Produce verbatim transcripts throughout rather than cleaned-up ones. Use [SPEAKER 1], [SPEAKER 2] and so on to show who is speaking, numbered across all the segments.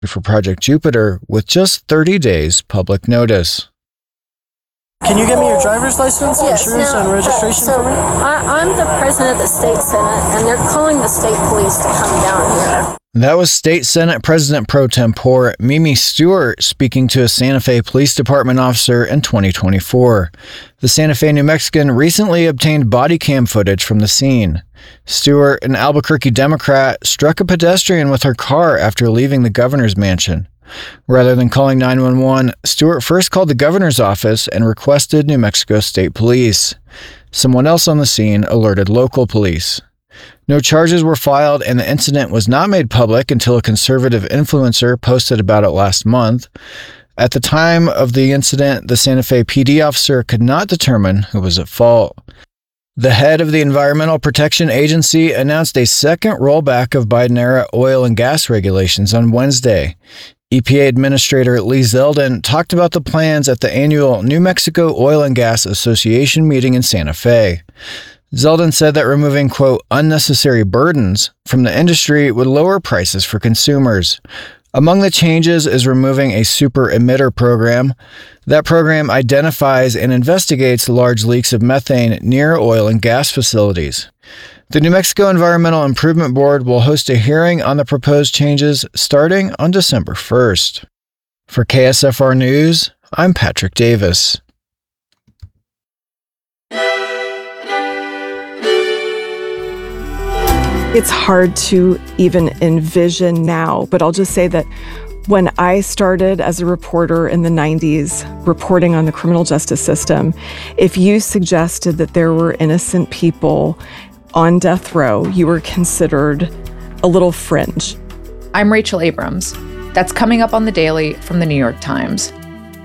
[SPEAKER 1] for Project Jupiter with just thirty days public notice.
[SPEAKER 2] Can you give me your driver's license, yes, insurance, no, and registration
[SPEAKER 3] so
[SPEAKER 2] for me?
[SPEAKER 3] I, I'm the president of the state senate, and they're calling the state police to come down here.
[SPEAKER 1] That was State Senate President Pro Tempore Mimi Stewart speaking to a Santa Fe Police Department officer in twenty twenty-four. The Santa Fe, New Mexican recently obtained body cam footage from the scene. Stewart, an Albuquerque Democrat, struck a pedestrian with her car after leaving the governor's mansion. Rather than calling nine one one, Stewart first called the governor's office and requested New Mexico State Police. Someone else on the scene alerted local police. No charges were filed, and the incident was not made public until a conservative influencer posted about it last month. At the time of the incident, the Santa Fe P D officer could not determine who was at fault. The head of the Environmental Protection Agency announced a second rollback of Biden-era oil and gas regulations on Wednesday. E P A Administrator Lee Zeldin talked about the plans at the annual New Mexico Oil and Gas Association meeting in Santa Fe. Zeldin said that removing, quote, unnecessary burdens from the industry would lower prices for consumers. Among the changes is removing a super emitter program. That program identifies and investigates large leaks of methane near oil and gas facilities. The New Mexico Environmental Improvement Board will host a hearing on the proposed changes starting on December first. For K S F R News, I'm Patrick Davis.
[SPEAKER 4] It's hard to even envision now, but I'll just say that when I started as a reporter in the nineties, reporting on the criminal justice system, if you suggested that there were innocent people on death row, you were considered a little fringe.
[SPEAKER 5] I'm Rachel Abrams. That's coming up on The Daily from The New York Times.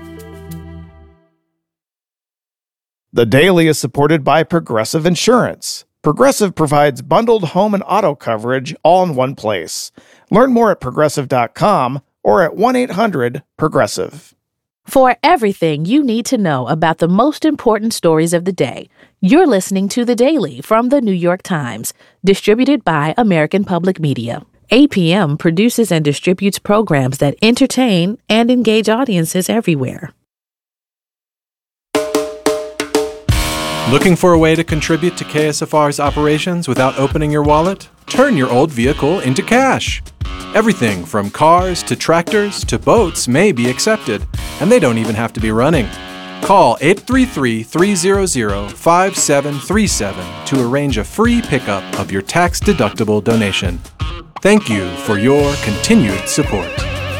[SPEAKER 6] The Daily is supported by Progressive Insurance. Progressive provides bundled home and auto coverage all in one place. Learn more at progressive dot com or at one eight hundred progressive.
[SPEAKER 7] For everything you need to know about the most important stories of the day, you're listening to The Daily from The New York Times, distributed by American Public Media. A P M produces and distributes programs that entertain and engage audiences everywhere.
[SPEAKER 8] Looking for a way to contribute to K S F R's operations without opening your wallet? Turn your old vehicle into cash. Everything from cars to tractors to boats may be accepted, and they don't even have to be running. Call eight three three, three hundred, five seven three seven to arrange a free pickup of your tax-deductible donation. Thank you for your continued support.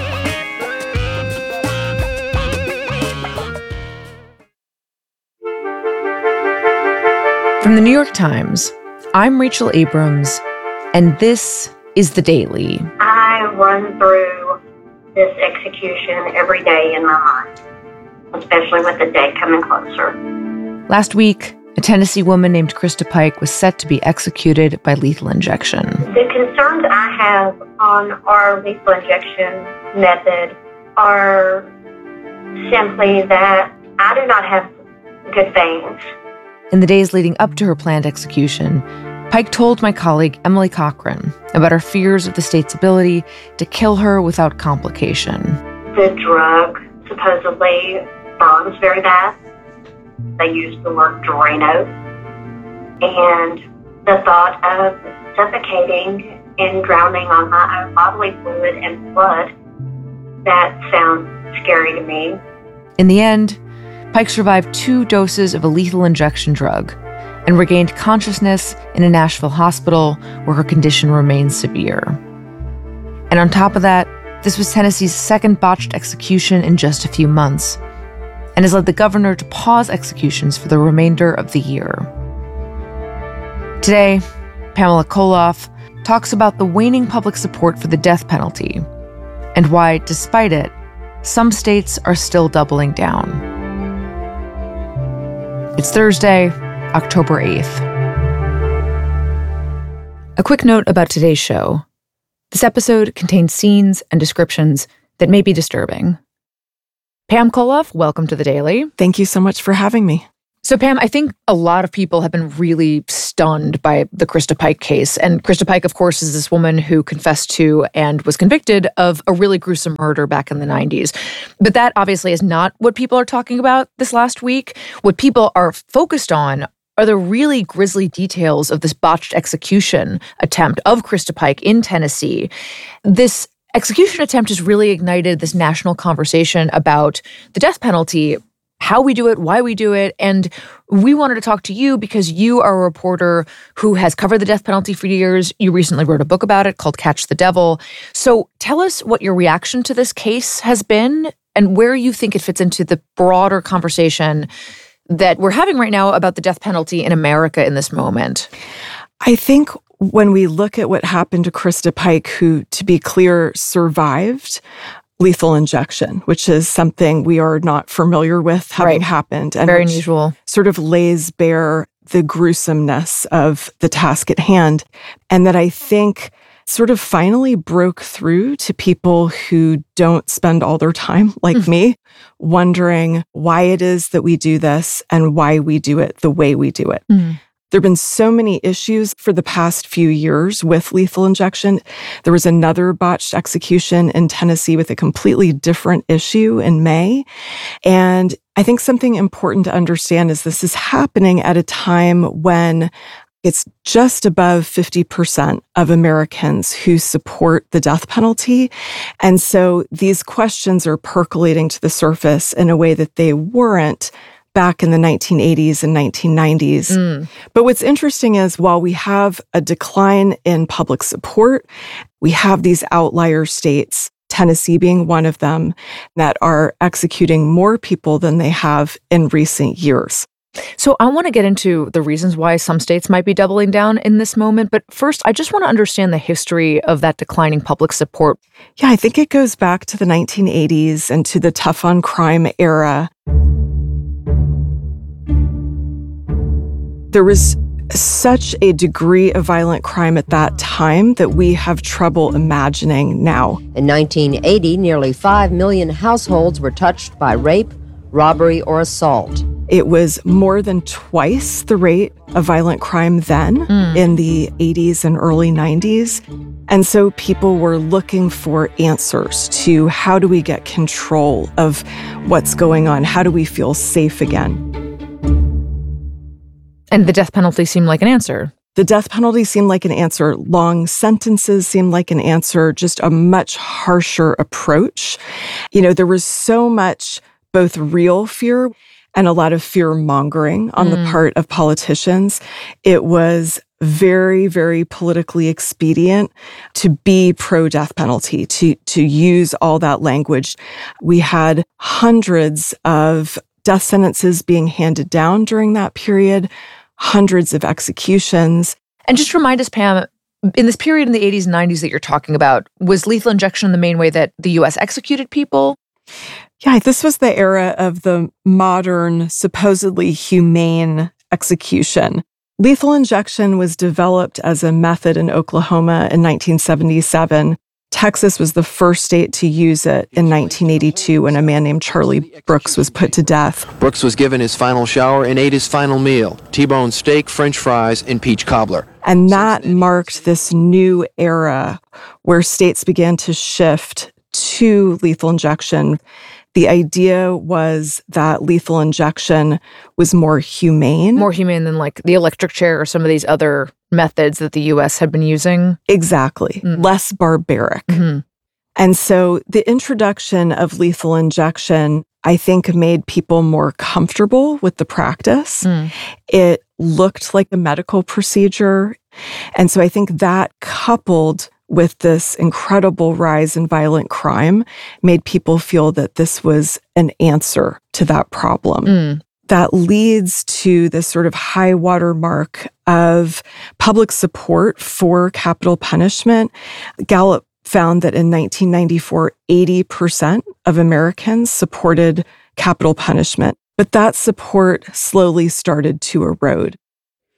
[SPEAKER 5] From The New York Times, I'm Rachel Abrams, and this is The Daily.
[SPEAKER 9] I run through this execution every day in my mind, especially with the day coming closer.
[SPEAKER 5] Last week, a Tennessee woman named Krista Pike was set to be executed by lethal injection.
[SPEAKER 9] The concerns I have on our lethal injection method are simply that I do not have good veins.
[SPEAKER 5] In the days leading up to her planned execution, Pike told my colleague Emily Cochran about her fears of the state's ability to kill her without complication.
[SPEAKER 9] The drug supposedly burns very bad. They use the word Drano. And the thought of suffocating and drowning on my own bodily fluid and blood, that sounds scary to me.
[SPEAKER 5] In the end, Pike survived two doses of a lethal injection drug and regained consciousness in a Nashville hospital where her condition remains severe. And on top of that, this was Tennessee's second botched execution in just a few months, and has led the governor to pause executions for the remainder of the year. Today, Pamela Koloff talks about the waning public support for the death penalty and why, despite it, some states are still doubling down. It's Thursday, October eighth. A quick note about today's show. This episode contains scenes and descriptions that may be disturbing. Pam Koloff, welcome to The Daily.
[SPEAKER 4] Thank you so much for having me.
[SPEAKER 5] So, Pam, I think a lot of people have been really stunned by the Krista Pike case. And Krista Pike, of course, is this woman who confessed to and was convicted of a really gruesome murder back in the nineties. But that obviously is not what people are talking about this last week. What people are focused on are the really grisly details of this botched execution attempt of Krista Pike in Tennessee. This execution attempt has really ignited this national conversation about the death penalty, how we do it, why we do it. And we wanted to talk to you because you are a reporter who has covered the death penalty for years. You recently wrote a book about it called Catch the Devil. So tell us what your reaction to this case has been and where you think it fits into the broader conversation that we're having right now about the death penalty in America in this moment.
[SPEAKER 4] I think when we look at what happened to Krista Pike, who, to be clear, survived lethal injection, which is something we are not familiar with having
[SPEAKER 5] right.
[SPEAKER 4] happened. And
[SPEAKER 5] very unusual.
[SPEAKER 4] Sort of lays bare the gruesomeness of the task at hand. And that I think sort of finally broke through to people who don't spend all their time, like mm. me, wondering why it is that we do this and why we do it the way we do it. Mm. There have been so many issues for the past few years with lethal injection. There was another botched execution in Tennessee with a completely different issue in May. And I think something important to understand is this is happening at a time when it's just above fifty percent of Americans who support the death penalty. And so these questions are percolating to the surface in a way that they weren't back in the nineteen eighties and nineteen nineties. Mm. But what's interesting is while we have a decline in public support, we have these outlier states, Tennessee being one of them, that are executing more people than they have in recent years.
[SPEAKER 5] So I want to get into the reasons why some states might be doubling down in this moment. But first, I just want to understand the history of that declining public support.
[SPEAKER 4] Yeah, I think it goes back to the nineteen eighties and to the tough on crime era. There was such a degree of violent crime at that time that we have trouble imagining now.
[SPEAKER 10] In nineteen eighty, nearly five million households were touched by rape, robbery, or assault.
[SPEAKER 4] It was more than twice the rate of violent crime then mm. in the eighties and early nineties. And so people were looking for answers to how do we get control of what's going on? How do we feel safe again?
[SPEAKER 5] And the death penalty seemed like an answer.
[SPEAKER 4] The death penalty seemed like an answer. Long sentences seemed like an answer, just a much harsher approach. You know, there was so much both real fear and a lot of fear-mongering on mm. the part of politicians. It was very, very politically expedient to be pro-death penalty, to, to use all that language. We had hundreds of death sentences being handed down during that period, hundreds of executions.
[SPEAKER 5] And just remind us, Pam, in this period in the eighties and nineties that you're talking about, was lethal injection the main way that the U S executed people?
[SPEAKER 4] Yeah, this was the era of the modern, supposedly humane execution. Lethal injection was developed as a method in Oklahoma in nineteen seventy-seven. Texas was the first state to use it in nineteen eighty-two when a man named Charlie Brooks was put to death.
[SPEAKER 11] Brooks was given his final shower and ate his final meal, T-bone steak, French fries, and peach cobbler.
[SPEAKER 4] And that marked this new era where states began to shift to lethal injection. The idea was that lethal injection was more humane.
[SPEAKER 5] More humane than like the electric chair or some of these other methods that the U S had been using.
[SPEAKER 4] Exactly. Mm. Less barbaric. Mm-hmm. And so the introduction of lethal injection, I think, made people more comfortable with the practice. Mm. It looked like a medical procedure. And so I think that coupled with this incredible rise in violent crime made people feel that this was an answer to that problem. Mm. That leads to this sort of high water mark of public support for capital punishment. Gallup found that in nineteen ninety-four, eighty percent of Americans supported capital punishment, but that support slowly started to erode.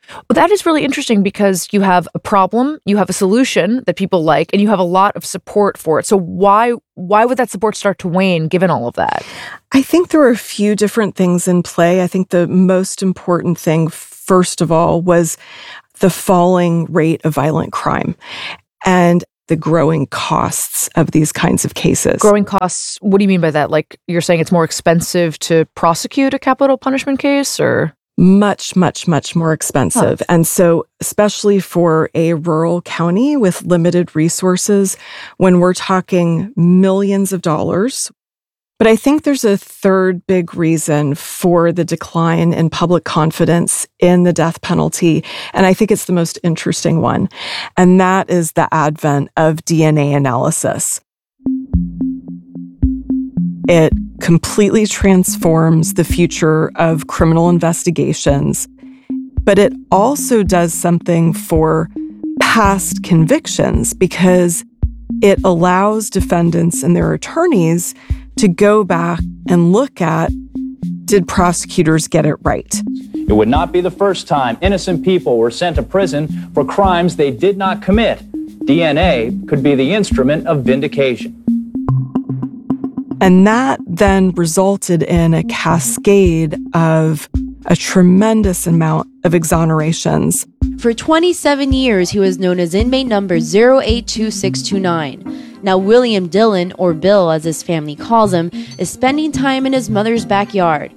[SPEAKER 5] Well, that is really interesting because you have a problem, you have a solution that people like, and you have a lot of support for it. So why why would that support start to wane given all of that?
[SPEAKER 4] I think there are a few different things in play. I think the most important thing, first of all, was the falling rate of violent crime and the growing costs of these kinds of cases.
[SPEAKER 5] Growing costs, what do you mean by that? Like you're saying it's more expensive to prosecute a capital punishment case, or?
[SPEAKER 4] Much, much, much more expensive. Huh. And so, especially for a rural county with limited resources, when we're talking millions of dollars. But I think there's a third big reason for the decline in public confidence in the death penalty. And I think it's the most interesting one. And that is the advent of D N A analysis. It completely transforms the future of criminal investigations, but it also does something for past convictions because it allows defendants and their attorneys to go back and look at, did prosecutors get it right?
[SPEAKER 12] It would not be the first time innocent people were sent to prison for crimes they did not commit. D N A could be the instrument of vindication.
[SPEAKER 4] And that then resulted in a cascade of a tremendous amount of exonerations.
[SPEAKER 13] For twenty-seven years, he was known as inmate number zero eight two six two nine. Now, William Dillon, or Bill as his family calls him, is spending time in his mother's backyard.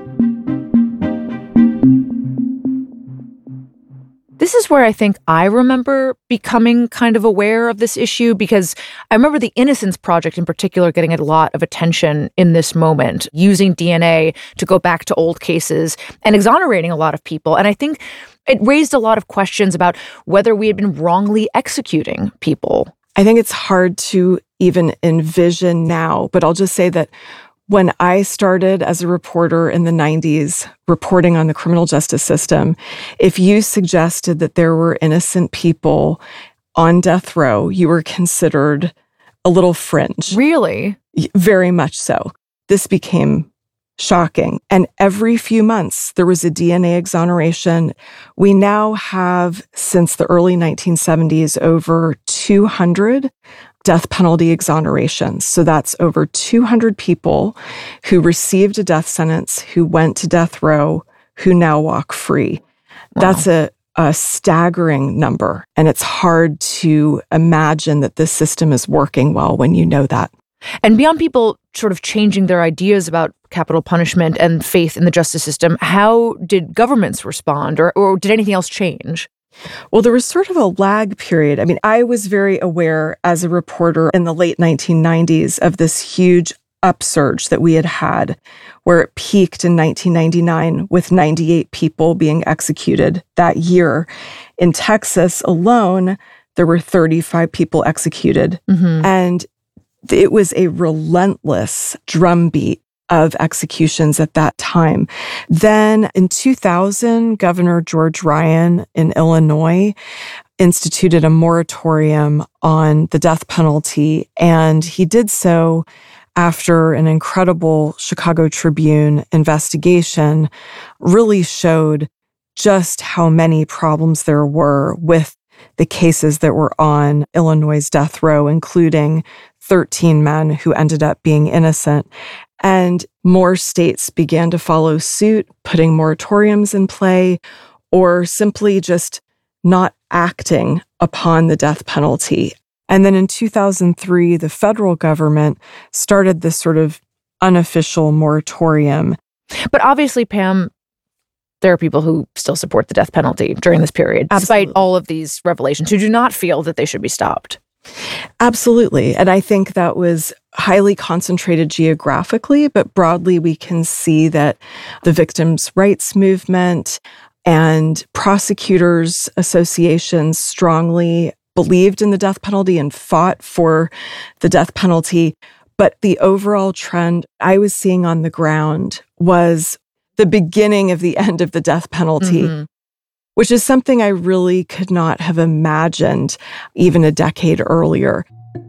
[SPEAKER 5] This is where I think I remember becoming kind of aware of this issue, because I remember the Innocence Project in particular getting a lot of attention in this moment, using D N A to go back to old cases and exonerating a lot of people. And I think it raised a lot of questions about whether we had been wrongly executing people.
[SPEAKER 4] I think it's hard to even envision now, but I'll just say that when I started as a reporter in the nineties, reporting on the criminal justice system, if you suggested that there were innocent people on death row, you were considered a little fringe.
[SPEAKER 5] Really?
[SPEAKER 4] Very much so. This became shocking. And every few months, there was a D N A exoneration. We now have, since the early nineteen seventies, over two hundred death penalty exonerations. So that's over two hundred people who received a death sentence, who went to death row, who now walk free. Wow. That's a, a staggering number. And it's hard to imagine that this system is working well when you know that.
[SPEAKER 5] And beyond people sort of changing their ideas about capital punishment and faith in the justice system, how did governments respond, or, or did anything else change?
[SPEAKER 4] Well, there was sort of a lag period. I mean, I was very aware as a reporter in the late nineteen nineties of this huge upsurge that we had had, where it peaked in nineteen ninety-nine with ninety-eight people being executed that year. In Texas alone, there were thirty-five people executed. Mm-hmm. And it was a relentless drumbeat of executions at that time. Then in two thousand, Governor George Ryan in Illinois instituted a moratorium on the death penalty, and he did so after an incredible Chicago Tribune investigation really showed just how many problems there were with the cases that were on Illinois' death row, including thirteen men who ended up being innocent. And more states began to follow suit, putting moratoriums in play, or simply just not acting upon the death penalty. And then in two thousand three, the federal government started this sort of unofficial moratorium.
[SPEAKER 5] But obviously, Pam, there are people who still support the death penalty during this period,
[SPEAKER 4] Absolutely.
[SPEAKER 5] Despite all of these revelations, who do not feel that they should be stopped.
[SPEAKER 4] Absolutely. And I think that was highly concentrated geographically, but broadly we can see that the victims' rights movement and prosecutors' associations strongly believed in the death penalty and fought for the death penalty. But the overall trend I was seeing on the ground was the beginning of the end of the death penalty. Mm-hmm. Which is something I really could not have imagined even a decade earlier.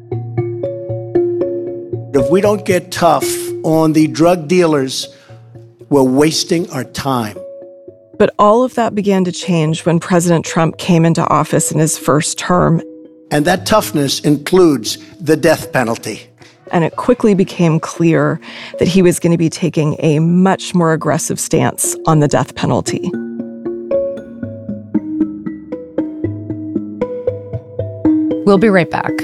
[SPEAKER 14] If we don't get tough on the drug dealers, we're wasting our time.
[SPEAKER 4] But all of that began to change when President Trump came into office in his first term.
[SPEAKER 14] And that toughness includes the death penalty.
[SPEAKER 4] And it quickly became clear that he was going to be taking a much more aggressive stance on the death penalty.
[SPEAKER 5] We'll be right back.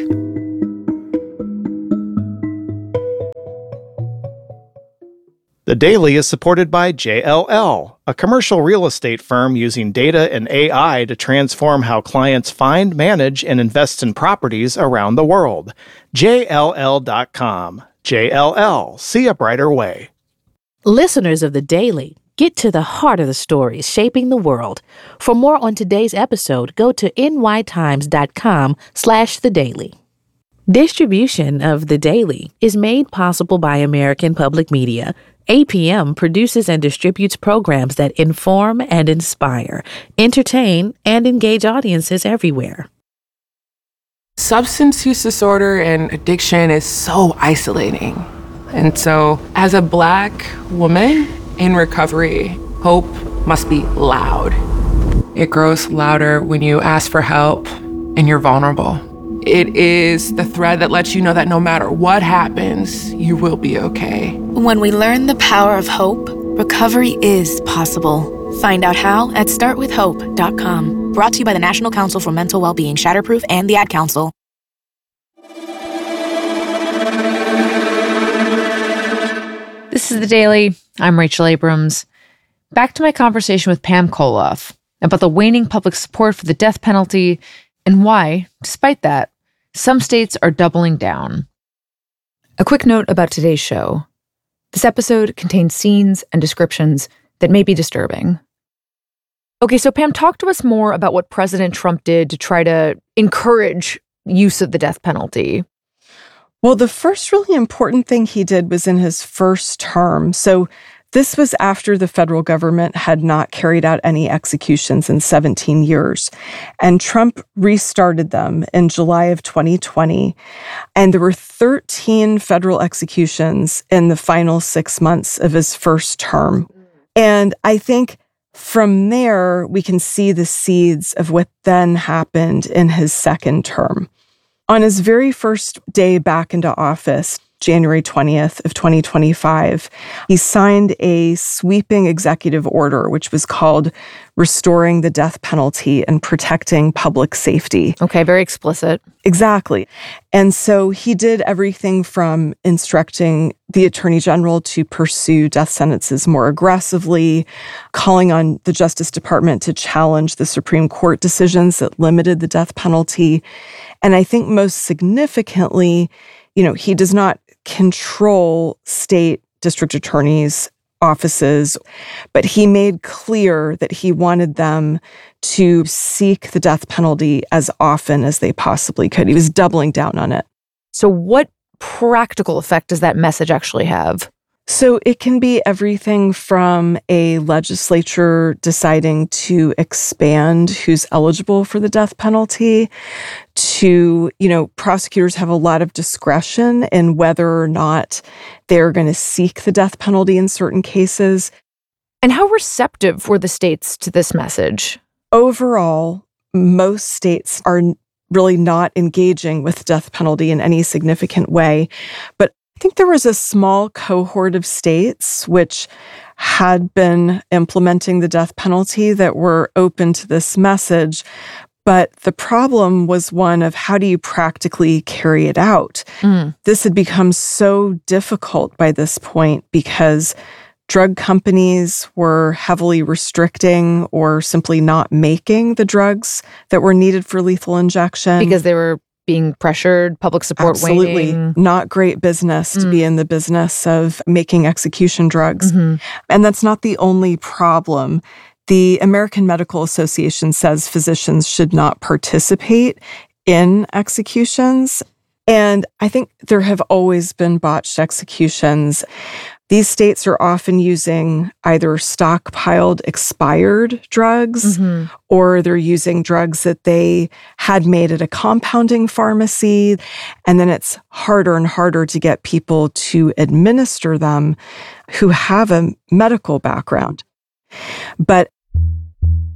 [SPEAKER 6] The Daily is supported by J L L, a commercial real estate firm using data and A I to transform how clients find, manage, and invest in properties around the world. J L L dot com. J L L. See a brighter way.
[SPEAKER 7] Listeners of The Daily, get to the heart of the stories shaping the world. For more on today's episode, go to nytimes.com slash The Daily. Distribution of The Daily is made possible by American Public Media. A P M produces and distributes programs that inform and inspire, entertain, and engage audiences everywhere.
[SPEAKER 15] Substance use disorder and addiction is so isolating. And so, as a Black woman in recovery, hope must be loud. It grows louder when you ask for help and you're vulnerable. It is the thread that lets you know that no matter what happens, you will be okay.
[SPEAKER 16] When we learn the power of hope, recovery is possible. Find out how at start with hope dot com. Brought to you by the National Council for Mental Wellbeing, Shatterproof, and the Ad Council.
[SPEAKER 5] This is The Daily. I'm Rachel Abrams. Back to my conversation with Pam Koloff about the waning public support for the death penalty and why, despite that, some states are doubling down. A quick note about today's show. This episode contains scenes and descriptions that may be disturbing. Okay, so Pam, talk to us more about what President Trump did to try to encourage use of the death penalty.
[SPEAKER 4] Well, the first really important thing he did was in his first term. So this was after the federal government had not carried out any executions in seventeen years. And Trump restarted them in July of twenty twenty. And there were thirteen federal executions in the final six months of his first term. And I think from there, we can see the seeds of what then happened in his second term. On his very first day back into office, January twentieth of twenty twenty-five, he signed a sweeping executive order, which was called Restoring the Death Penalty and Protecting Public Safety.
[SPEAKER 5] Okay, very explicit.
[SPEAKER 4] Exactly. And so he did everything from instructing the Attorney General to pursue death sentences more aggressively, calling on the Justice Department to challenge the Supreme Court decisions that limited the death penalty. And I think most significantly, you know, he does not control state district attorneys' offices, but he made clear that he wanted them to seek the death penalty as often as they possibly could. He was doubling down on it.
[SPEAKER 5] So what practical effect does that message actually have?
[SPEAKER 4] So it can be everything from a legislature deciding to expand who's eligible for the death penalty to, you know, prosecutors have a lot of discretion in whether or not they're going to seek the death penalty in certain cases.
[SPEAKER 5] And how receptive were the states to this message?
[SPEAKER 4] Overall, most states are really not engaging with death penalty in any significant way. But I think there was a small cohort of states which had been implementing the death penalty that were open to this message. But the problem was one of how do you practically carry it out? Mm. This had become so difficult by this point because drug companies were heavily restricting or simply not making the drugs that were needed for lethal injection.
[SPEAKER 5] Because they were being pressured, public support
[SPEAKER 4] Absolutely.
[SPEAKER 5] waning.
[SPEAKER 4] Not great business to mm. be in the business of making execution drugs. Mm-hmm. And that's not the only problem. The American Medical Association says physicians should not participate in executions. And I think there have always been botched executions. These states are often using either stockpiled expired drugs mm-hmm. or they're using drugs that they had made at a compounding pharmacy. And then it's harder and harder to get people to administer them who have a medical background. But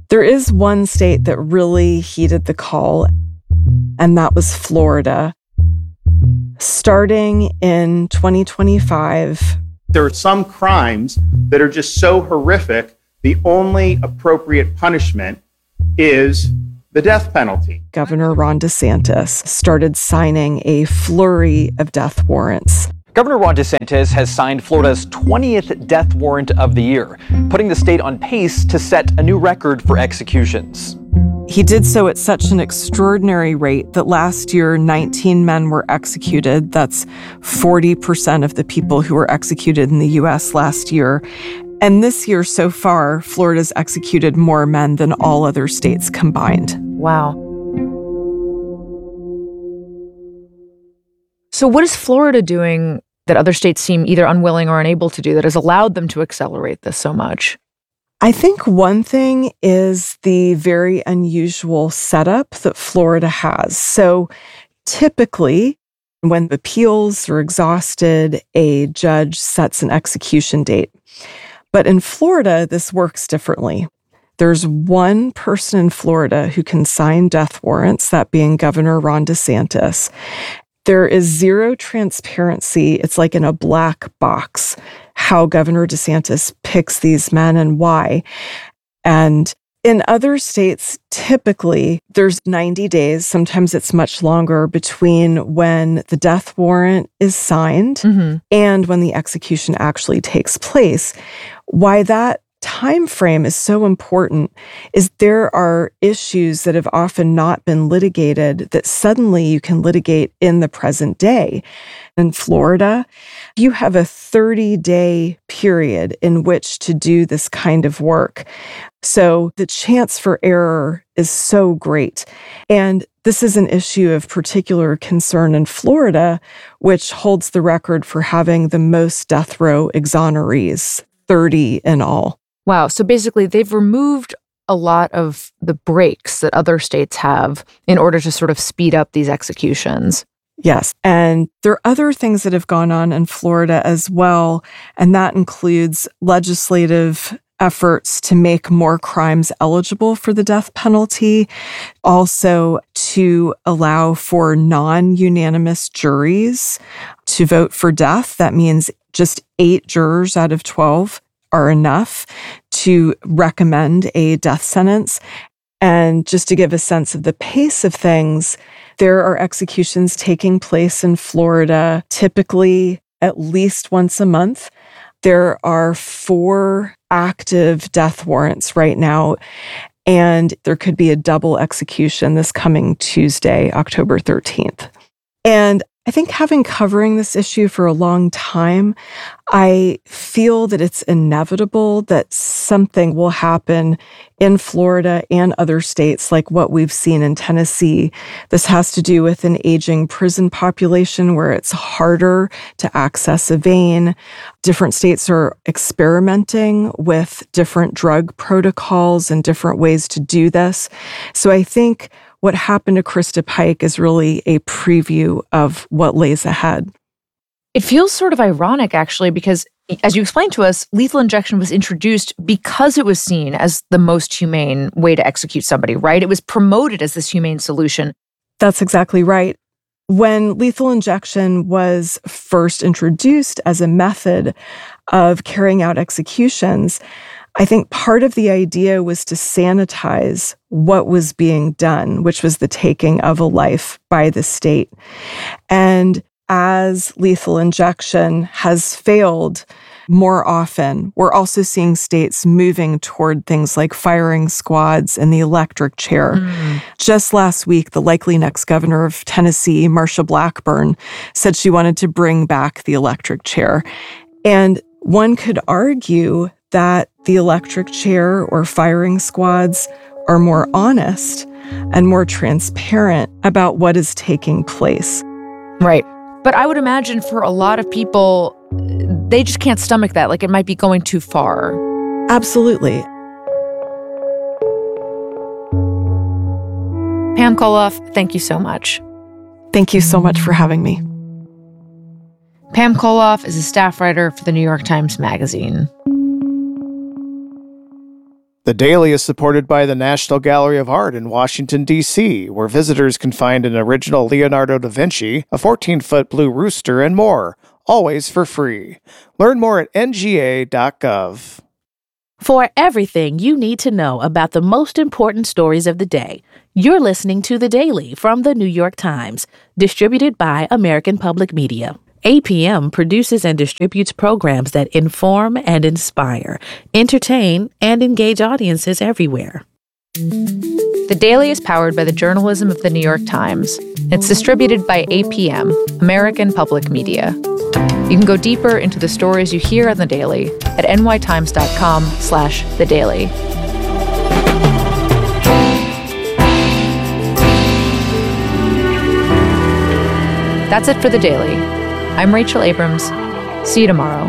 [SPEAKER 4] There is one state that really heeded the call, and that was Florida. Starting in twenty twenty-five,
[SPEAKER 17] there are some crimes that are just so horrific, the only appropriate punishment is the death penalty.
[SPEAKER 4] Governor Ron DeSantis started signing a flurry of death warrants.
[SPEAKER 18] Governor Ron DeSantis has signed Florida's twentieth death warrant of the year, putting the state on pace to set a new record for executions.
[SPEAKER 4] He did so at such an extraordinary rate that last year, nineteen men were executed. That's forty percent of the people who were executed in the U S last year. And this year so far, Florida's executed more men than all other states combined.
[SPEAKER 5] Wow. So what is Florida doing that other states seem either unwilling or unable to do that has allowed them to accelerate this so much?
[SPEAKER 4] I think one thing is the very unusual setup that Florida has. So typically, when appeals are exhausted, a judge sets an execution date. But in Florida, this works differently. There's one person in Florida who can sign death warrants, that being Governor Ron DeSantis. There is zero transparency. It's like in a black box how Governor DeSantis picks these men and why. And in other states, typically there's ninety days, sometimes it's much longer, between when the death warrant is signed mm-hmm. and when the execution actually takes place. Why that time frame is so important is there are issues that have often not been litigated that suddenly you can litigate in the present day. In Florida, you have a thirty-day period in which to do this kind of work. So the chance for error is so great. And this is an issue of particular concern in Florida, which holds the record for having the most death row exonerees, thirty in all.
[SPEAKER 5] Wow. So basically, they've removed a lot of the brakes that other states have in order to sort of speed up these executions.
[SPEAKER 4] Yes. And there are other things that have gone on in Florida as well, and that includes legislative efforts to make more crimes eligible for the death penalty, also to allow for non-unanimous juries to vote for death. That means just eight jurors out of twelve are enough to recommend a death sentence. And just to give a sense of the pace of things, there are executions taking place in Florida typically at least once a month. There are four active death warrants right now, and there could be a double execution this coming Tuesday, October thirteenth. And I think having covering this issue for a long time, I feel that it's inevitable that something will happen in Florida and other states like what we've seen in Tennessee. This has to do with an aging prison population where it's harder to access a vein. Different states are experimenting with different drug protocols and different ways to do this. So I think what happened to Krista Pike is really a preview of what lays ahead.
[SPEAKER 5] It feels sort of ironic, actually, because as you explained to us, lethal injection was introduced because it was seen as the most humane way to execute somebody, right? It was promoted as this humane solution.
[SPEAKER 4] That's exactly right. When lethal injection was first introduced as a method of carrying out executions, I think part of the idea was to sanitize what was being done, which was the taking of a life by the state. And as lethal injection has failed more often, we're also seeing states moving toward things like firing squads and the electric chair. Mm. Just last week, the likely next governor of Tennessee, Marsha Blackburn, said she wanted to bring back the electric chair. And one could argue that the electric chair or firing squads are more honest and more transparent about what is taking place.
[SPEAKER 5] Right. But I would imagine for a lot of people, they just can't stomach that. Like it might be going too far.
[SPEAKER 4] Absolutely.
[SPEAKER 5] Pam Koloff, thank you so much.
[SPEAKER 4] Thank you so much for having me.
[SPEAKER 5] Pam Koloff is a staff writer for the New York Times Magazine.
[SPEAKER 6] The Daily is supported by the National Gallery of Art in Washington, D C, where visitors can find an original Leonardo da Vinci, a fourteen-foot blue rooster, and more, always for free. Learn more at N G A dot gov.
[SPEAKER 7] For everything you need to know about the most important stories of the day, you're listening to The Daily from The New York Times, distributed by American Public Media. A P M produces and distributes programs that inform and inspire, entertain, and engage audiences everywhere.
[SPEAKER 5] The Daily is powered by the journalism of The New York Times. It's distributed by A P M, American Public Media. You can go deeper into the stories you hear on The Daily at n y times dot com slash the daily. That's it for The Daily. I'm Rachel Abrams. See you tomorrow.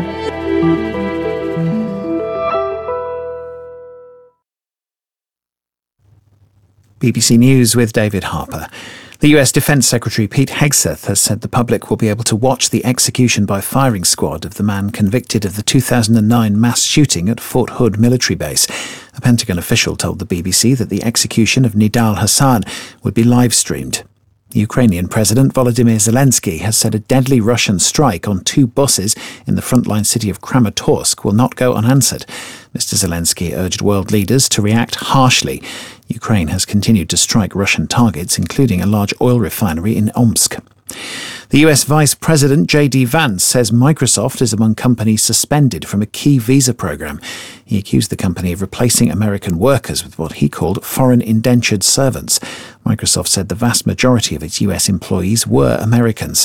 [SPEAKER 19] B B C News with David Harper. The U S Defense Secretary Pete Hegseth has said the public will be able to watch the execution by firing squad of the man convicted of the two thousand nine mass shooting at Fort Hood military base. A Pentagon official told the B B C that the execution of Nidal Hasan would be live-streamed. Ukrainian President Volodymyr Zelensky has said a deadly Russian strike on two buses in the frontline city of Kramatorsk will not go unanswered. Mister Zelensky urged world leaders to react harshly. Ukraine has continued to strike Russian targets, including a large oil refinery in Omsk. The U S Vice President J D Vance says Microsoft is among companies suspended from a key visa program. He accused the company of replacing American workers with what he called foreign indentured servants. Microsoft said the vast majority of its U S employees were Americans.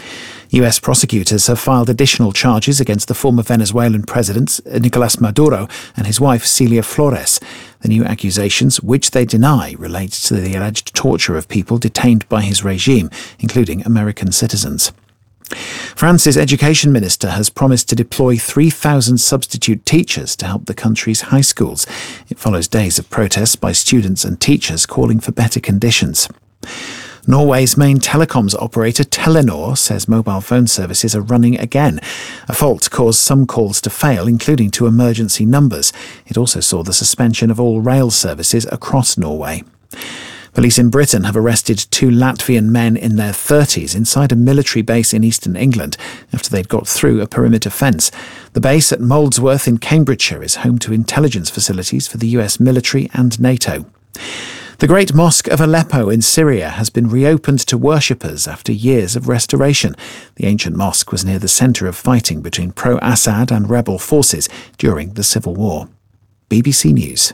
[SPEAKER 19] U S prosecutors have filed additional charges against the former Venezuelan president Nicolas Maduro and his wife Celia Flores. The new accusations, which they deny, relate to the alleged torture of people detained by his regime, including American citizens. France's education minister has promised to deploy three thousand substitute teachers to help the country's high schools. It follows days of protests by students and teachers calling for better conditions. Norway's main telecoms operator Telenor says mobile phone services are running again. A fault caused some calls to fail, including to emergency numbers. It also saw the suspension of all rail services across Norway. Police in Britain have arrested two Latvian men in their thirties inside a military base in eastern England after they'd got through a perimeter fence. The base at Molesworth in Cambridgeshire is home to intelligence facilities for the U S military and NATO. The Great Mosque of Aleppo in Syria has been reopened to worshippers after years of restoration. The ancient mosque was near the centre of fighting between pro-Assad and rebel forces during the civil war. B B C News.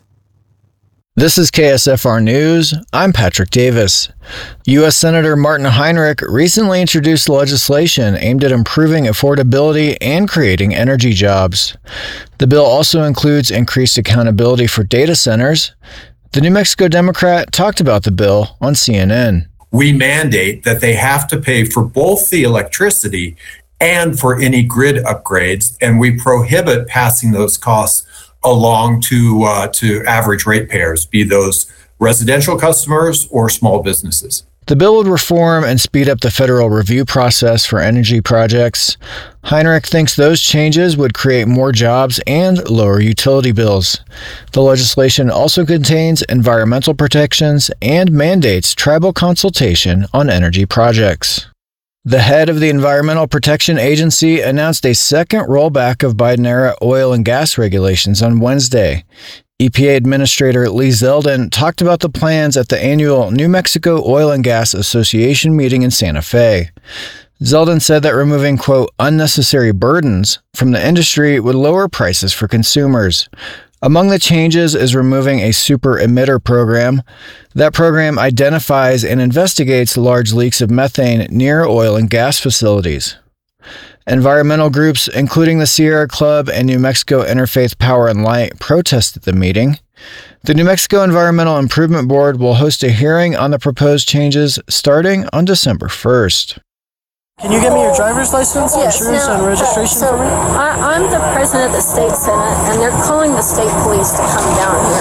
[SPEAKER 1] This is K S F R News. I'm Patrick Davis. U S Senator Martin Heinrich recently introduced legislation aimed at improving affordability and creating energy jobs. The bill also includes increased accountability for data centers. The New Mexico Democrat talked about the bill on C N N.
[SPEAKER 20] We mandate that they have to pay for both the electricity and for any grid upgrades, and we prohibit passing those costs along to uh, to average ratepayers, be those residential customers or small businesses.
[SPEAKER 1] The bill would reform and speed up the federal review process for energy projects. Heinrich thinks those changes would create more jobs and lower utility bills. The legislation also contains environmental protections and mandates tribal consultation on energy projects. The head of the Environmental Protection Agency announced a second rollback of Biden-era oil and gas regulations on Wednesday. E P A Administrator Lee Zeldin talked about the plans at the annual New Mexico Oil and Gas Association meeting in Santa Fe. Zeldin said that removing, quote, unnecessary burdens from the industry would lower prices for consumers. Among the changes is removing a super emitter program. That program identifies and investigates large leaks of methane near oil and gas facilities. Environmental groups, including the Sierra Club and New Mexico Interfaith Power and Light, protested the meeting. The New Mexico Environmental Improvement Board will host a hearing on the proposed changes starting on December first.
[SPEAKER 2] Can you get me your driver's license,
[SPEAKER 3] Yes,
[SPEAKER 2] insurance,
[SPEAKER 3] now,
[SPEAKER 2] and registration
[SPEAKER 3] so
[SPEAKER 2] for me?
[SPEAKER 3] I, I'm the president of the state senate, and they're calling the state police to come down here.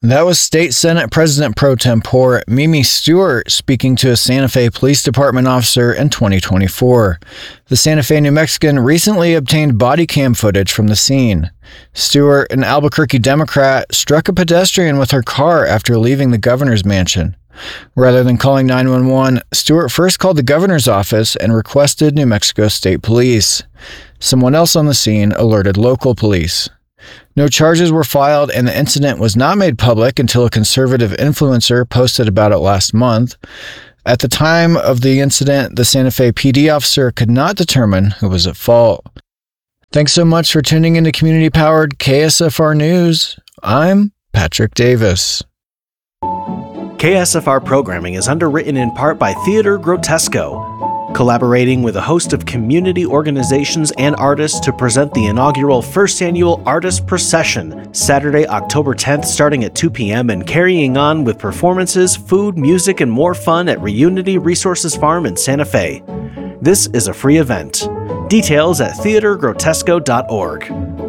[SPEAKER 1] That was State Senate President Pro Tempore Mimi Stewart speaking to a Santa Fe Police Department officer in twenty twenty-four. The Santa Fe New Mexican recently obtained body cam footage from the scene. Stewart, an Albuquerque Democrat, struck a pedestrian with her car after leaving the governor's mansion. Rather than calling nine one one, Stewart first called the governor's office and requested New Mexico State Police. Someone else on the scene alerted local police. No charges were filed, and the incident was not made public until a conservative influencer posted about it last month. At the time of the incident, the Santa Fe P D officer could not determine who was at fault. Thanks so much for tuning into community-powered K S F R News. I'm Patrick Davis.
[SPEAKER 21] K S F R programming is underwritten in part by Theater Grotesco, collaborating with a host of community organizations and artists to present the inaugural first annual Artist Procession, Saturday, October tenth, starting at two p.m. and carrying on with performances, food, music, and more fun at Reunity Resources Farm in Santa Fe. This is a free event. Details at theater grotesco dot org.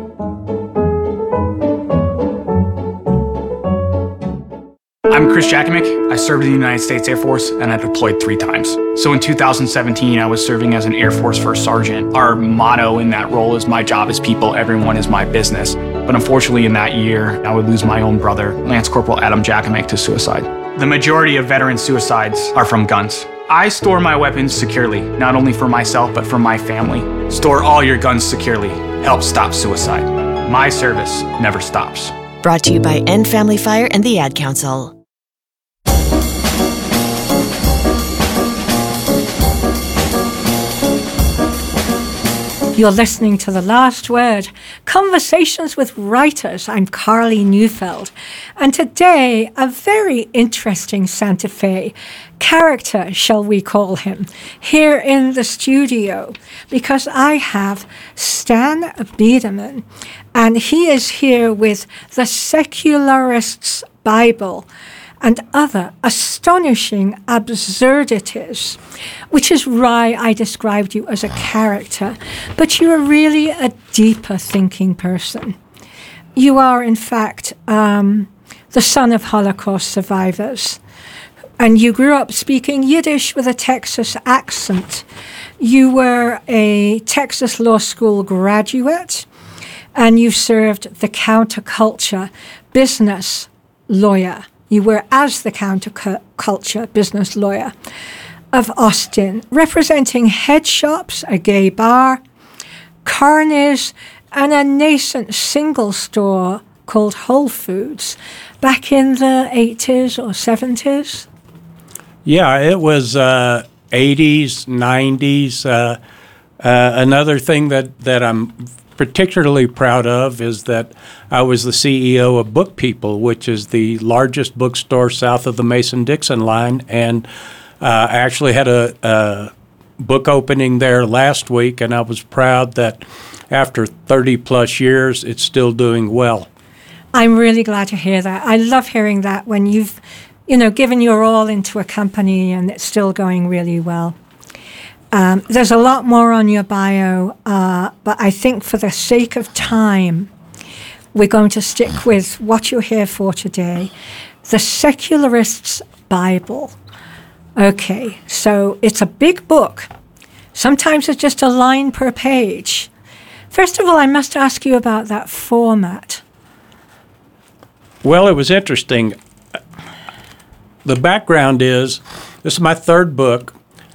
[SPEAKER 22] I'm Chris Jakimick. I served in the United States Air Force and I deployed three times. So in two thousand seventeen, I was serving as an Air Force First Sergeant. Our motto in that role is my job is people, everyone is my business. But unfortunately in that year, I would lose my own brother, Lance Corporal Adam Jakimick, to suicide. The majority of veteran suicides are from guns. I store my weapons securely, not only for myself, but for my family. Store all your guns securely. Help stop suicide. My service never stops.
[SPEAKER 23] Brought to you by End Family Fire and the Ad Council.
[SPEAKER 24] You're listening to The Last Word, Conversations with Writers. I'm Carly Neufeld. And today, a very interesting Santa Fe character, shall we call him, here in the studio, because I have Stan Biederman, and he is here with The Secularists' Bible and other astonishing absurdities, which is why I described you as a character, but you are really a deeper thinking person. You are, in fact, um, the son of Holocaust survivors, and you grew up speaking Yiddish with a Texas accent. You were a Texas Law School graduate, and you served the counterculture business lawyer. You were as the counterculture business lawyer of Austin, representing head shops, a gay bar, carnies, and a nascent single store called Whole Foods back in the eighties or seventies.
[SPEAKER 25] Yeah, it was uh, eighties, nineties. Uh, uh, another thing that, that I'm particularly proud of is that I was the C E O of Book People, which is the largest bookstore south of the Mason-Dixon line, and uh, I actually had a, a book opening there last week, and I was proud that after thirty plus years, it's still doing well.
[SPEAKER 24] I'm really glad to hear that. I love hearing that when you've, you know, given your all into a company and it's still going really well. Um, there's a lot more on your bio, uh, but I think for the sake of time, we're going to stick with what you're here for today, The Secularists' Bible. Okay, so it's a big book. Sometimes it's just a line per page. First of all, I must ask you about that format.
[SPEAKER 25] Well, it was interesting. The background is, this is my third book.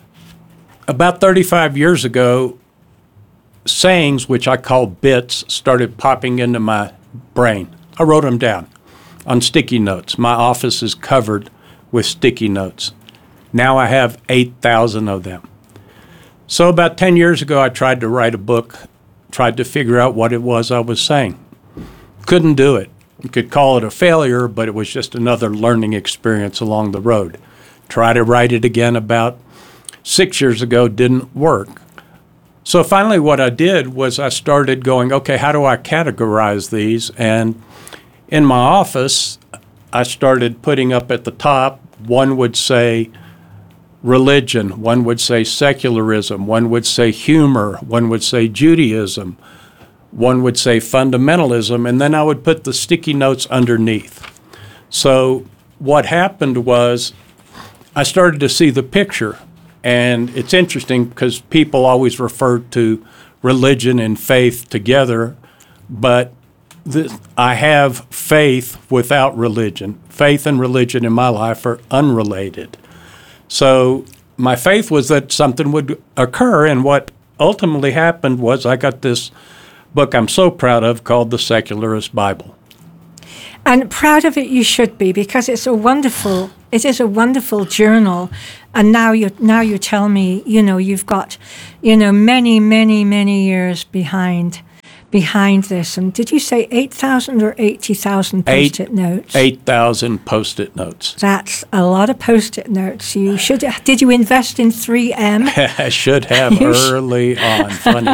[SPEAKER 25] About thirty-five years ago, sayings, which I call bits, started popping into my brain. I wrote them down on sticky notes. My office is covered with sticky notes. Now I have eight thousand of them. So about ten years ago, I tried to write a book, tried to figure out what it was I was saying. Couldn't do it. You could call it a failure, but it was just another learning experience along the road. Tried to write it again about six years ago, didn't work. So finally what I did was I started going, okay, how do I categorize these? And in my office, I started putting up at the top, one would say religion, one would say secularism, one would say humor, one would say Judaism, one would say fundamentalism, and then I would put the sticky notes underneath. So what happened was I started to see the picture. And it's interesting because people always refer to religion and faith together, but this, I have faith without religion. Faith and religion in my life are unrelated. So my faith was that something would occur, and what ultimately happened was I got this book I'm so proud of called The Secularist Bible.
[SPEAKER 24] And proud of it you should be, because it's a wonderful, it is a wonderful journal. And now you now you tell me, you know, you've got, you know, many, many, many years behind behind this. And did you say eight thousand or eighty thousand Post-it notes?
[SPEAKER 25] eight thousand Post-it notes.
[SPEAKER 24] That's a lot of Post-it notes. You should. Did you invest in three M?
[SPEAKER 25] I should have
[SPEAKER 24] You sh-
[SPEAKER 25] early on. Funny.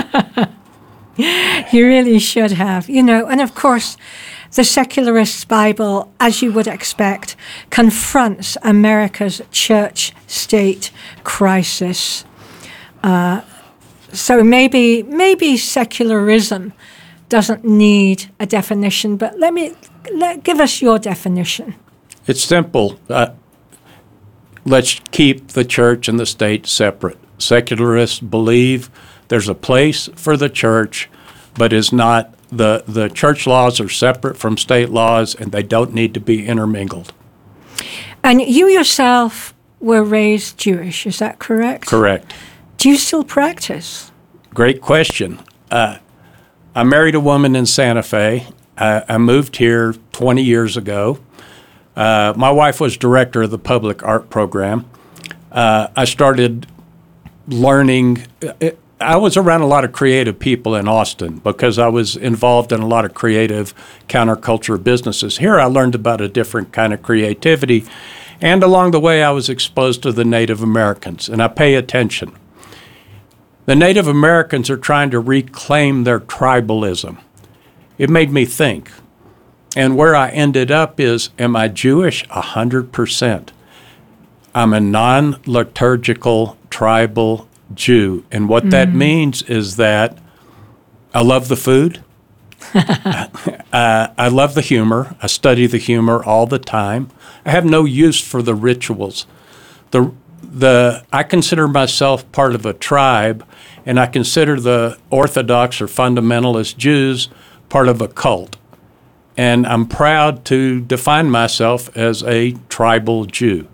[SPEAKER 24] You really should have. You know, and of course, the Secularist's Bible, as you would expect, confronts America's church-state crisis. Uh, so maybe maybe secularism doesn't need a definition, but let me let, give us your definition.
[SPEAKER 25] It's simple. Uh, let's keep the church and the state separate. Secularists believe there's a place for the church, but is not the the church laws are separate from state laws, and they don't need to be intermingled.
[SPEAKER 24] And you yourself were raised Jewish, is that correct?
[SPEAKER 25] Correct.
[SPEAKER 24] Do you still practice?
[SPEAKER 25] Great question. Uh, I married a woman in Santa Fe. I, I moved here twenty years ago. Uh, my wife was director of the public art program. Uh, I started learning. It, I was around a lot of creative people in Austin because I was involved in a lot of creative counterculture businesses. Here I learned about a different kind of creativity, and along the way I was exposed to the Native Americans, and I pay attention. The Native Americans are trying to reclaim their tribalism. It made me think. And where I ended up is, am I Jewish? A hundred percent. I'm a non-liturgical tribal Jew. And what mm. that means is that I love the food. uh, I love the humor. I study the humor all the time. I have no use for the rituals. The the I consider myself part of a tribe, and I consider the Orthodox or fundamentalist Jews part of a cult. And I'm proud to define myself as a tribal Jew.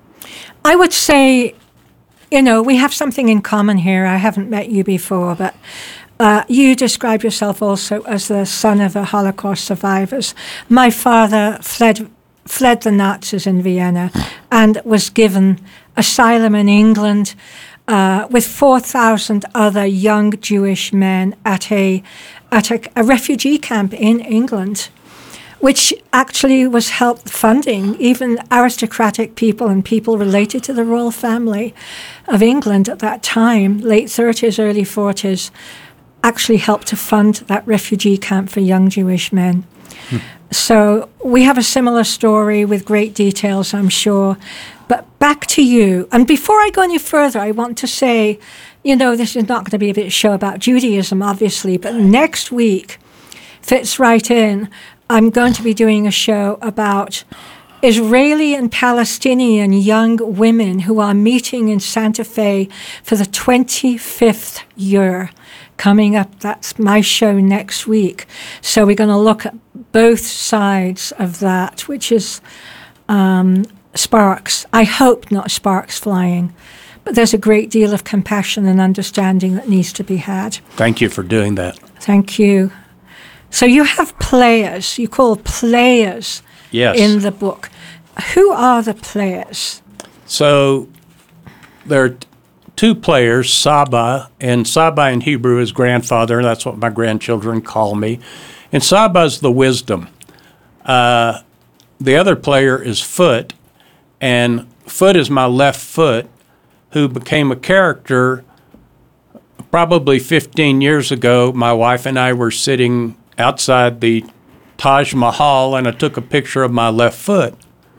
[SPEAKER 24] I would say, you know, we have something in common here. I haven't met you before, but uh, you describe yourself also as the son of the Holocaust survivors. My father fled fled the Nazis in Vienna and was given asylum in England uh, with four thousand other young Jewish men at a at a, a refugee camp in England, which actually was helped funding even aristocratic people and people related to the royal family of England at that time, late thirties, early forties, actually helped to fund that refugee camp for young Jewish men. Hmm. So we have a similar story with great details, I'm sure. But back to you. And before I go any further, I want to say, you know, this is not going to be a show about Judaism, obviously, but next week fits right in. I'm going to be doing a show about Israeli and Palestinian young women who are meeting in Santa Fe for the twenty-fifth year coming up. That's my show next week. So we're going to look at both sides of that, which is um, sparks. I hope not sparks flying, but there's a great deal of compassion and understanding that needs to be had.
[SPEAKER 25] Thank you for doing that.
[SPEAKER 24] Thank you. So you have players, you call players
[SPEAKER 25] yes.
[SPEAKER 24] in the book. Who are the players?
[SPEAKER 25] So there are t- two players, Saba, and Saba in Hebrew is grandfather. That's what my grandchildren call me. And Saba is the wisdom. Uh, the other player is Foot, and Foot is my left foot, who became a character probably fifteen years ago. My wife and I were sitting outside the Taj Mahal, and I took a picture of my left foot.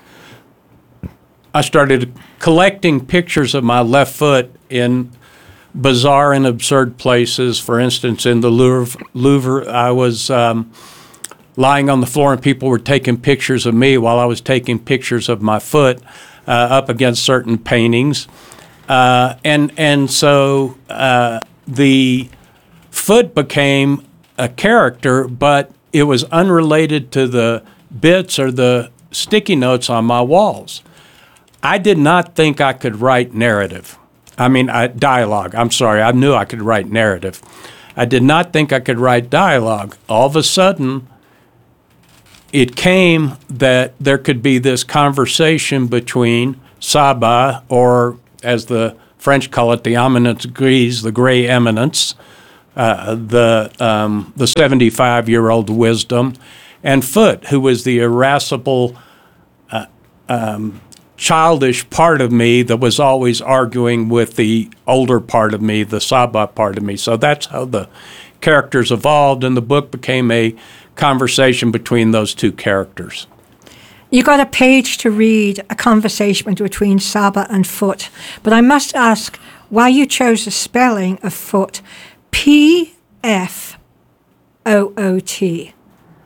[SPEAKER 25] I started collecting pictures of my left foot in bizarre and absurd places. For instance, in the Louvre, Louvre I was um, lying on the floor and people were taking pictures of me while I was taking pictures of my foot uh, up against certain paintings. Uh, and and so uh, the foot became a character, but it was unrelated to the bits or the sticky notes on my walls. I did not think I could write narrative. I mean, I, dialogue. I'm sorry. I knew I could write narrative. I did not think I could write dialogue. All of a sudden, it came that there could be this conversation between Saba, or as the French call it, the eminence grise, the gray eminence, uh, the um, the seventy-five-year-old wisdom, and Foot, who was the irascible, uh, um, childish part of me that was always arguing with the older part of me, the Saba part of me. So that's how the characters evolved, and the book became a conversation between those two characters.
[SPEAKER 24] You got a page to read, a conversation between Saba and Foot. But I must ask why you chose the spelling of Foot, P F O O T.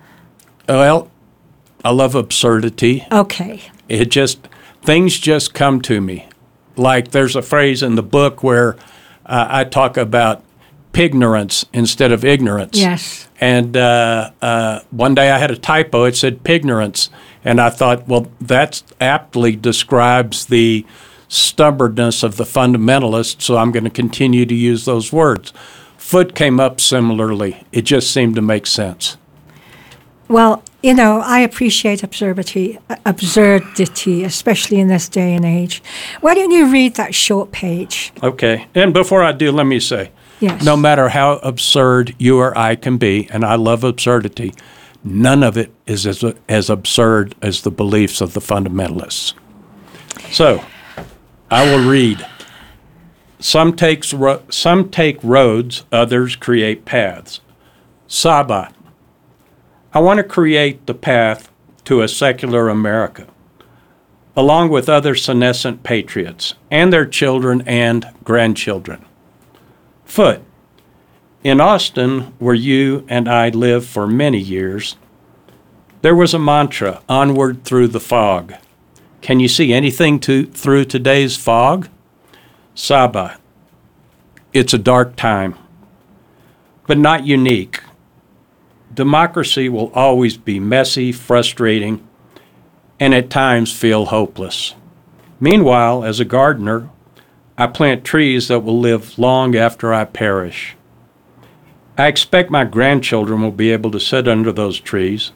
[SPEAKER 25] Well, I love absurdity.
[SPEAKER 24] Okay.
[SPEAKER 25] It just, things just come to me. Like there's a phrase in the book where uh, I talk about pignorance instead of ignorance.
[SPEAKER 24] Yes.
[SPEAKER 25] And uh, uh, one day I had a typo. It said pignorance. And I thought, well, that aptly describes the stubbornness of the fundamentalists, so I'm going to continue to use those words. Foot came up similarly. It just seemed to make sense.
[SPEAKER 24] Well, you know, I appreciate absurdity, absurdity, especially in this day and age. Why don't you read that short page?
[SPEAKER 25] Okay. And before I do, let me say,
[SPEAKER 24] yes.
[SPEAKER 25] No matter how absurd you or I can be, and I love absurdity, none of it is as, as absurd as the beliefs of the fundamentalists. So, I will read. Some, takes ro- some take roads, others create paths. Saba. I want to create the path to a secular America, along with other senescent patriots and their children and grandchildren. Foot. In Austin, where you and I lived for many years, there was a mantra, onward through the fog. Can you see anything to, through today's fog? Saba. It's a dark time, but not unique. Democracy will always be messy, frustrating, and at times feel hopeless. Meanwhile, as a gardener, I plant trees that will live long after I perish. I expect my grandchildren will be able to sit under those trees.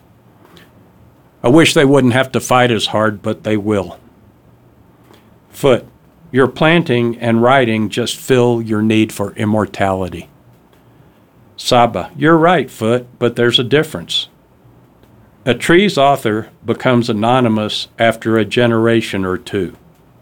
[SPEAKER 25] I wish they wouldn't have to fight as hard, but they will. Foot, your planting and writing just fill your need for immortality. Saba, you're right, Foot, but there's a difference. A tree's author becomes anonymous after a generation or two.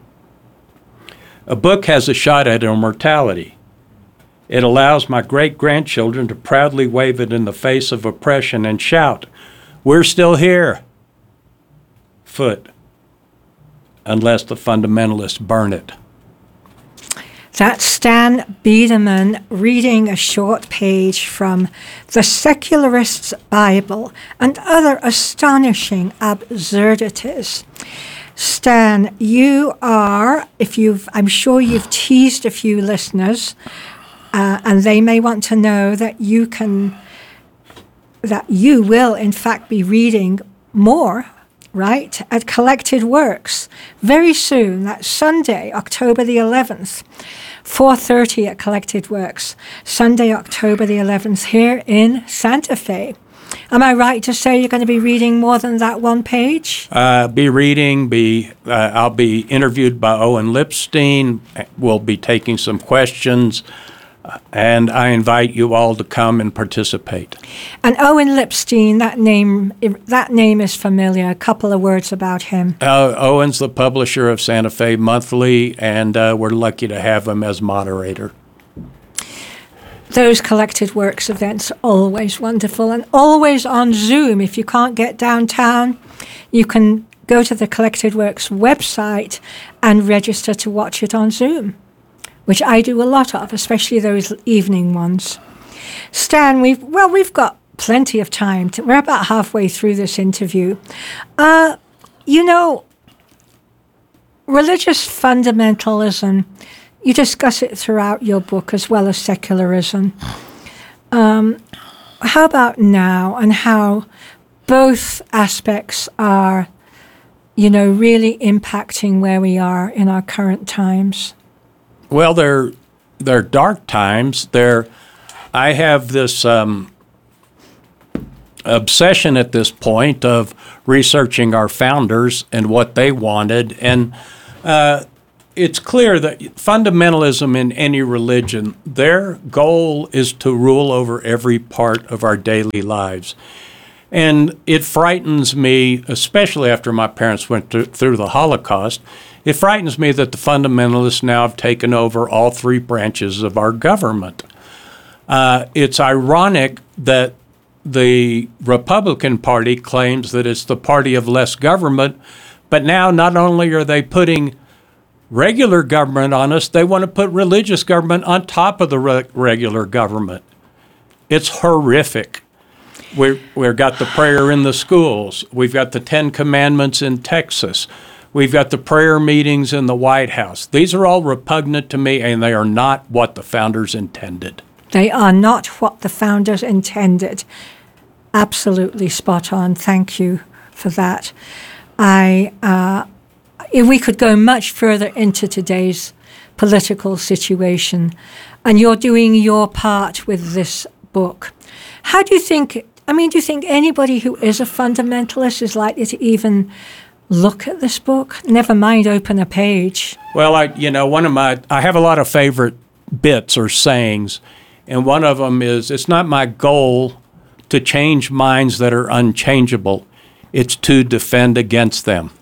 [SPEAKER 25] A book has a shot at immortality. It allows my great-grandchildren to proudly wave it in the face of oppression and shout, "We're still here." Foot, unless the fundamentalists burn it.
[SPEAKER 24] That's Stan Biederman reading a short page from The Secularist's Bible and Other Astonishing Absurdities. Stan, you are, if you've, I'm sure you've teased a few listeners, uh, and they may want to know that you can, that you will in fact be reading more, right, at Collected Works very soon. That's Sunday, October the eleventh, four thirty at Collected Works. Sunday, October the eleventh, here in Santa Fe. Am I right to say you're going to be reading more than that one page?
[SPEAKER 25] Uh, be reading, be uh, I'll be interviewed by Owen Lipstein. We'll be taking some questions, uh, and I invite you all to come and participate.
[SPEAKER 24] And Owen Lipstein, that name that name is familiar. A couple of words about him.
[SPEAKER 25] Uh, Owen's the publisher of Santa Fe Monthly, and uh, we're lucky to have him as moderator.
[SPEAKER 24] Those Collected Works events are always wonderful and always on Zoom. If you can't get downtown, you can go to the Collected Works website and register to watch it on Zoom, which I do a lot of, especially those evening ones. Stan, we've well, we've got plenty of time. To, we're about halfway through this interview. Uh, you know, religious fundamentalism, you discuss it throughout your book as well as secularism. Um, how about now, and how both aspects are, you know, really impacting where we are in our current times?
[SPEAKER 25] Well, they're, they're dark times. They're, I have this um, obsession at this point of researching our founders and what they wanted. And uh, it's clear that fundamentalism in any religion, their goal is to rule over every part of our daily lives. And it frightens me, especially after my parents went th- through the Holocaust, it frightens me that the fundamentalists now have taken over all three branches of our government. Uh, it's ironic that the Republican Party claims that it's the party of less government, but now not only are they putting regular government on us, they want to put religious government on top of the re- regular government. It's horrific. We're, we've got the prayer in the schools. We've got the Ten Commandments in Texas. We've got the prayer meetings in the White House. These are all repugnant to me, and they are not what the founders intended.
[SPEAKER 24] They are not what the founders intended. Absolutely spot on. Thank you for that. I, uh, if we could go much further into today's political situation, and you're doing your part with this book. How do you think, I mean, do you think anybody who is a fundamentalist is likely to even look at this book? Never mind open a page.
[SPEAKER 25] Well, I, you know, one of my, I have a lot of favorite bits or sayings, and one of them is, it's not my goal to change minds that are unchangeable. It's to defend against them.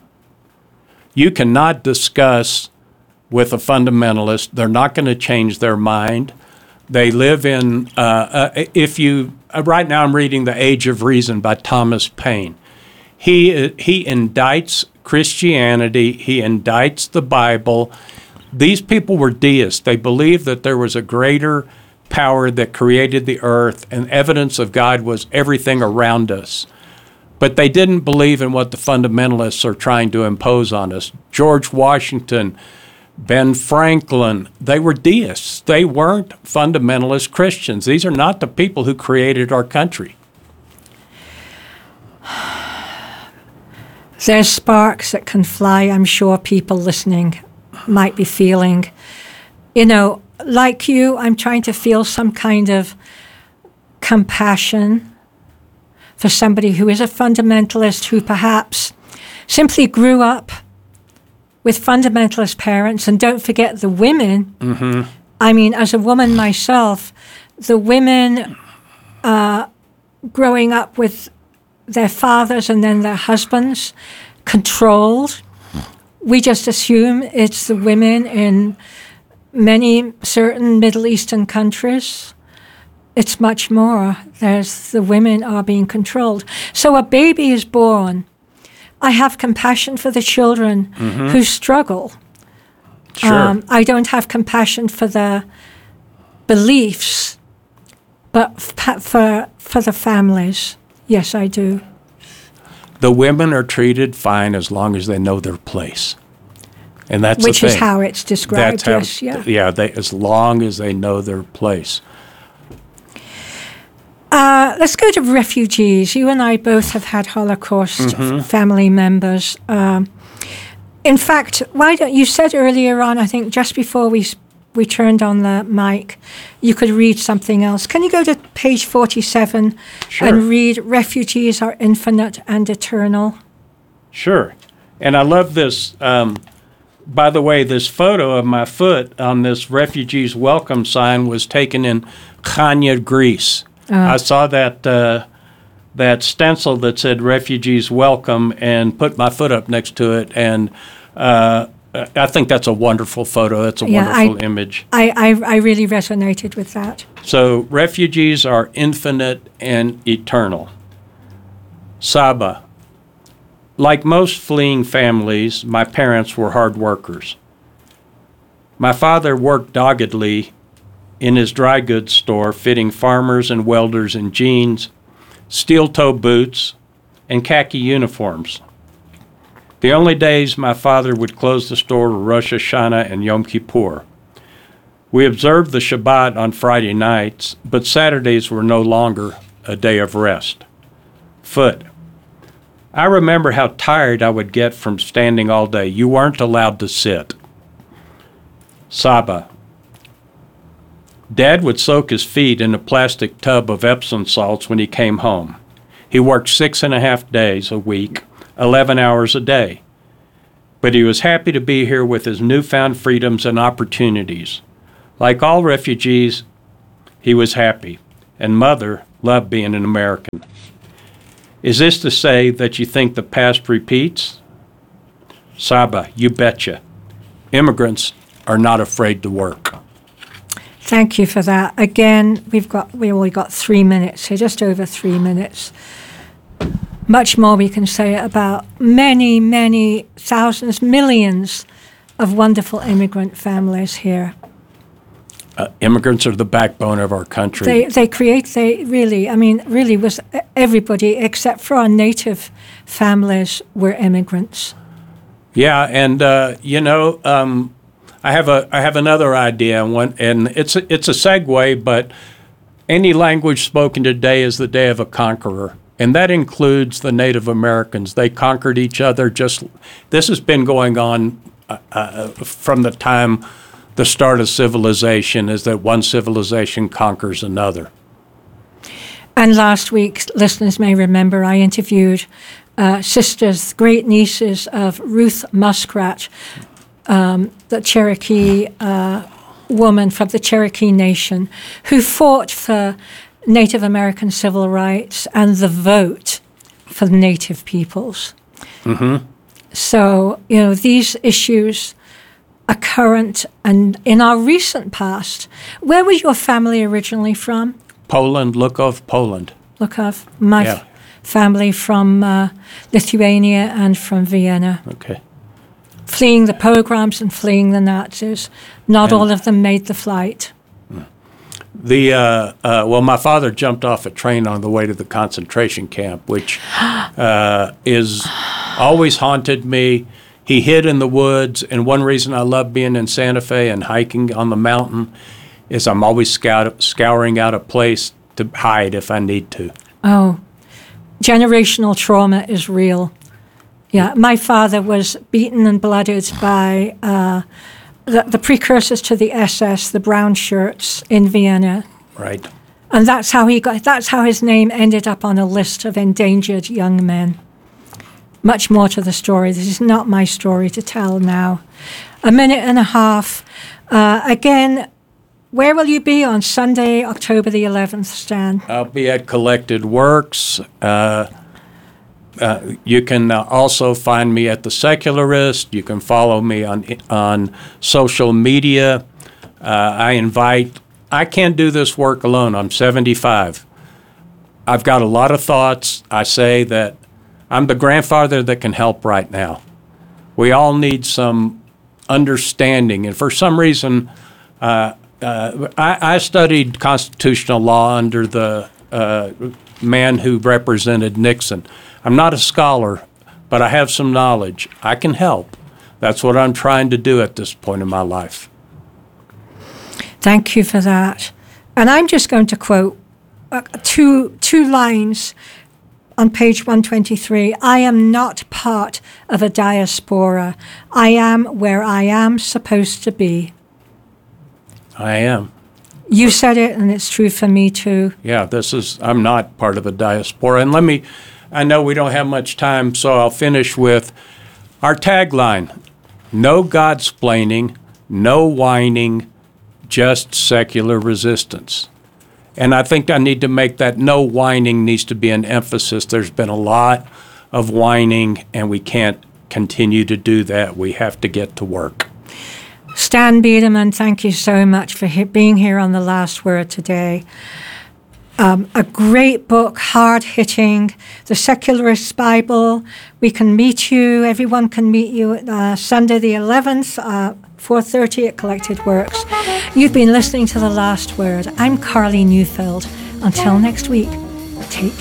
[SPEAKER 25] You cannot discuss with a fundamentalist. They're not going to change their mind. They live in, uh, uh, if you, uh, right now I'm reading The Age of Reason by Thomas Paine. He, he indicts Christianity. He indicts the Bible. These people were deists. They believed that there was a greater power that created the earth, and evidence of God was everything around us. But they didn't believe in what the fundamentalists are trying to impose on us. George Washington, Ben Franklin, they were deists. They weren't fundamentalist Christians. These are not the people who created our country.
[SPEAKER 24] There's sparks that can fly, I'm sure people listening might be feeling. You know, like you, I'm trying to feel some kind of compassion for somebody who is a fundamentalist, who perhaps simply grew up with fundamentalist parents. And don't forget the women. Mm-hmm. I mean, as a woman myself, the women uh, growing up with their fathers and then their husbands, controlled. We just assume it's the women in many certain Middle Eastern countries. It's much more. There's the women are being controlled. So a baby is born. I have compassion for the children mm-hmm. who struggle.
[SPEAKER 25] Sure.
[SPEAKER 24] Um, I don't have compassion for the beliefs, but f- for for the families. Yes, I do.
[SPEAKER 25] The women are treated fine as long as they know their place. And that's
[SPEAKER 24] Which
[SPEAKER 25] the
[SPEAKER 24] is
[SPEAKER 25] thing.
[SPEAKER 24] how it's described,
[SPEAKER 25] that's how,
[SPEAKER 24] yes, yeah.
[SPEAKER 25] Yeah, they, as long as they know their place.
[SPEAKER 24] Uh, let's go to refugees. You and I both have had Holocaust
[SPEAKER 25] Mhm.
[SPEAKER 24] family members. Um, in fact, why don't you said earlier on, I think just before we we turned on the mic, you could read something else. Can you go to page forty-seven
[SPEAKER 25] Sure.
[SPEAKER 24] and read "Refugees are infinite and eternal"?
[SPEAKER 25] Sure. And I love this. Um, by the way, this photo of my foot on this refugees welcome sign was taken in Chania, Greece.
[SPEAKER 24] Ah.
[SPEAKER 25] I saw that uh, that stencil that said refugees welcome and put my foot up next to it. And uh, I think that's a wonderful photo. That's a
[SPEAKER 24] Yeah,
[SPEAKER 25] wonderful
[SPEAKER 24] I-
[SPEAKER 25] image.
[SPEAKER 24] I, I, I really resonated with that.
[SPEAKER 25] So refugees are infinite and eternal. Saba. Like most fleeing families, my parents were hard workers. My father worked doggedly in his dry goods store, fitting farmers and welders in jeans. steel-toe boots, and khaki uniforms. The only days my father would close the store were Rosh Hashanah and Yom Kippur. We observed the Shabbat on Friday nights, but Saturdays were no longer a day of rest. Foot. I remember how tired I would get from standing all day. You weren't allowed to sit. Saba. Dad would soak his feet in a plastic tub of Epsom salts when he came home. He worked six and a half days a week, eleven hours a day. But he was happy to be here with his newfound freedoms and opportunities. Like all refugees, he was happy, and Mother loved being an American. Is this to say that you think the past repeats? Saba, you betcha. Immigrants are not afraid to work.
[SPEAKER 24] Thank you for that. Again, we've got we only got three minutes here, just over three minutes. Much more we can say about many, many thousands, millions of wonderful immigrant families here.
[SPEAKER 25] Uh, immigrants are the backbone of our country.
[SPEAKER 24] They they create, they really, I mean, really was everybody except for our native families were immigrants.
[SPEAKER 25] Yeah, and uh, you know, um, I have a I have another idea, and one, and it's a, it's a segue, but any language spoken today is the day of a conqueror, and that includes the Native Americans. They conquered each other. Just this has been going on uh, uh, from the time the start of civilization, is that one civilization conquers another.
[SPEAKER 24] And last week, listeners may remember, I interviewed uh, sisters, great nieces of Ruth Muskrat, um, the Cherokee uh, woman from the Cherokee Nation, who fought for Native American civil rights and the vote for the Native peoples.
[SPEAKER 25] Mm-hmm.
[SPEAKER 24] So, you know, these issues are current and in our recent past. Where was your family originally from?
[SPEAKER 25] Poland, Lukov, Poland.
[SPEAKER 24] Lukov. My
[SPEAKER 25] Yeah.
[SPEAKER 24] f- family from uh, Lithuania and from Vienna.
[SPEAKER 25] Okay.
[SPEAKER 24] Fleeing the pogroms and fleeing the Nazis. Not
[SPEAKER 25] And-
[SPEAKER 24] all of them made the flight.
[SPEAKER 25] The uh, uh, well, my father jumped off a train on the way to the concentration camp, which uh, is always haunted me. He hid in the woods, and one reason I love being in Santa Fe and hiking on the mountain is I'm always scout- scouring out a place to hide if I need to.
[SPEAKER 24] Oh, generational trauma is real. Yeah, my father was beaten and blooded by uh, the, the precursors to the S S, the brown shirts in Vienna.
[SPEAKER 25] Right.
[SPEAKER 24] And that's how he got, that's how his name ended up on a list of endangered young men. Much more to the story. This is not my story to tell now. A minute and a half. Uh, again, where will you be on Sunday, October the eleventh, Stan?
[SPEAKER 25] I'll be at Collected Works. Uh, uh, you can uh, also find me at The Secularist. You can follow me on on social media. Uh, I invite, I can't do this work alone. I'm seventy-five. I've got a lot of thoughts. I say that I'm the grandfather that can help right now. We all need some understanding. And for some reason, uh, uh, I, I studied constitutional law under the uh, man who represented Nixon. I'm not a scholar, but I have some knowledge. I can help. That's what I'm trying to do at this point in my life.
[SPEAKER 24] Thank you for that. And I'm just going to quote uh, two two lines on page one twenty-three. I am not part of a diaspora. I am where I am supposed to be.
[SPEAKER 25] I am.
[SPEAKER 24] You said it, and it's true for me too.
[SPEAKER 25] Yeah, this is, I'm not part of a diaspora. And let me, I know we don't have much time, so I'll finish with our tagline: no Godsplaining, no whining, just secular resistance. And I think I need to make that no whining needs to be an emphasis. There's been a lot of whining, and we can't continue to do that. We have to get to work.
[SPEAKER 24] Stan Biederman, thank you so much for he- being here on The Last Word today. Um, a great book, hard-hitting, The Secularist Bible. We can meet you, everyone can meet you uh, Sunday the eleventh, uh, four thirty at Collected Works. You've been listening to The Last Word. I'm Carly Neufeld. Until next week, take care.